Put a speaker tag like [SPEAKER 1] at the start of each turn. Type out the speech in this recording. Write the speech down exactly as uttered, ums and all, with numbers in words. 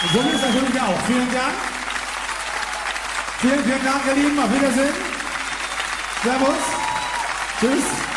[SPEAKER 1] So ist es natürlich auch. Vielen Dank. Vielen, vielen Dank, ihr Lieben. Auf Wiedersehen. Servus. Tschüss.